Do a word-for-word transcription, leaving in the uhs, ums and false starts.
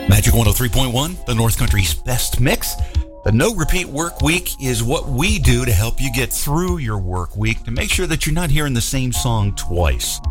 Magic one oh three point one, the North Country's best mix. The No Repeat Work Week is what we do to help you get through your work week to make sure that you're not hearing the same song twice.